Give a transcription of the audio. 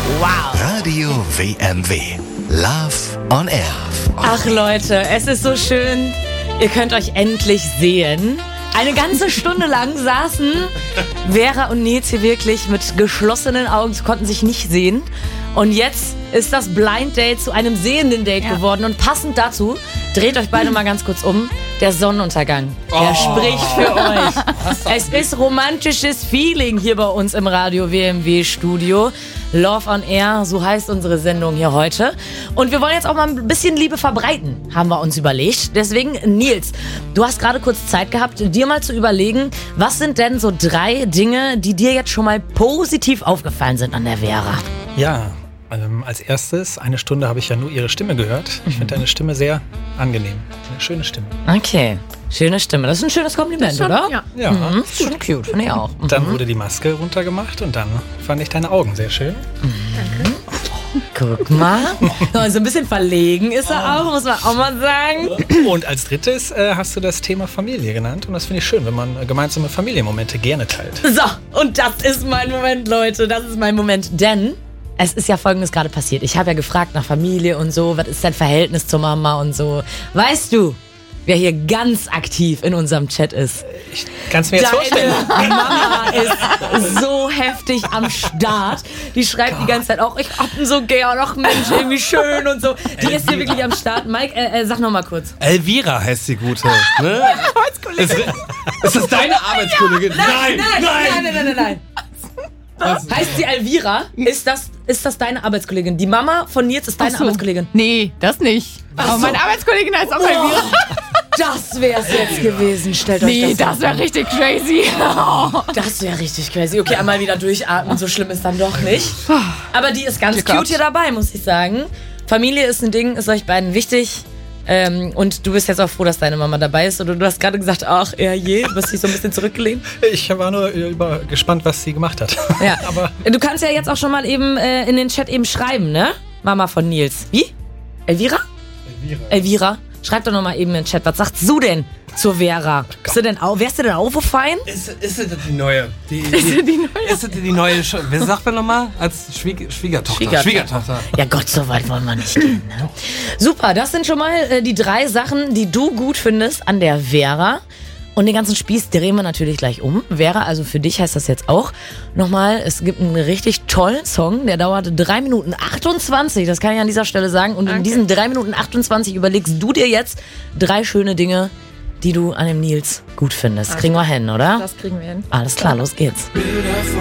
Wow. Radio WMW. Love on Air. Ach Leute, es ist so schön. Ihr könnt euch endlich sehen. Eine ganze Stunde lang saßen Vera und Nils hier wirklich mit geschlossenen Augen. Sie konnten sich nicht sehen. Und jetzt ist das Blind Date zu einem sehenden Date geworden. Und passend dazu, dreht euch beide mal ganz kurz um. Der Sonnenuntergang, der spricht für euch. Es ist romantisches Feeling hier bei uns im Radio WMW Studio. Love on Air, so heißt unsere Sendung hier heute. Und wir wollen jetzt auch mal ein bisschen Liebe verbreiten, haben wir uns überlegt. Deswegen, Nils, du hast gerade kurz Zeit gehabt, dir mal zu überlegen, was sind denn so 3 Dinge, die dir jetzt schon mal positiv aufgefallen sind an der Vera? Ja, als erstes, eine Stunde habe ich ja nur ihre Stimme gehört. Ich finde deine Stimme sehr angenehm. Eine schöne Stimme. Okay, schöne Stimme. Das ist ein schönes Kompliment, schon, oder? Ja. Das ist schon cute, finde ich auch. Dann wurde die Maske runtergemacht und dann fand ich deine Augen sehr schön. Guck mal. So ein bisschen verlegen ist er auch, muss man auch mal sagen. Und als drittes hast du das Thema Familie genannt. Und das finde ich schön, wenn man gemeinsame Familienmomente gerne teilt. So, und das ist mein Moment, Leute. Das ist mein Moment. Denn es ist ja Folgendes gerade passiert. Ich habe ja gefragt nach Familie und so. Was ist dein Verhältnis zur Mama und so. Weißt du, wer hier ganz aktiv in unserem Chat ist? Ich kann es mir jetzt vorstellen. Deine Mama ist so heftig am Start. Die schreibt die ganze Zeit auch, ich hab ihn so gern, ach Mensch, irgendwie schön und so. Die ist hier wirklich am Start. Mike, sag noch mal kurz. Elvira heißt die Gute. Ne? Ist das deine Arbeitskollegin? Nein. Heißt sie Elvira? Ist das deine Arbeitskollegin? Die Mama von Nils ist deine Arbeitskollegin? Nee, das nicht. Aber meine Arbeitskollegin heißt auch Elvira. Das wär's jetzt gewesen. Stellt euch Nee, das das wäre richtig crazy. Das wäre richtig crazy. Okay, einmal wieder durchatmen, so schlimm ist dann doch nicht. Aber die ist ganz cute hier dabei, muss ich sagen. Familie ist ein Ding, ist euch beiden wichtig. Und du bist jetzt auch froh, dass deine Mama dabei ist. Oder du hast gerade gesagt, ach, du bist dich so ein bisschen zurückgelehnt. Ich war nur gespannt, was sie gemacht hat. Ja. Aber du kannst ja jetzt auch schon mal eben in den Chat eben schreiben, ne? Mama von Nils. Wie? Elvira? Schreib doch noch mal eben in den Chat. Was sagst du denn zur Vera? Wärst du denn aufgefallen? Ist sie das die neue? Ist sie die neue? Wer sagt man nochmal? Als Schwiegertochter. Ja Gott, so weit wollen wir nicht gehen. Ne? Super, das sind schon mal die 3 Sachen, die du gut findest an der Vera. Und den ganzen Spieß drehen wir natürlich gleich um. Vera, also für dich heißt das jetzt auch nochmal, es gibt einen richtig tollen Song, der dauert 3 Minuten 28, das kann ich an dieser Stelle sagen. Und in diesen 3 Minuten 28 überlegst du dir jetzt 3 schöne Dinge, die du an dem Nils gut findest. Kriegen wir hin, oder? Das kriegen wir hin. Alles klar, los geht's. Bilder von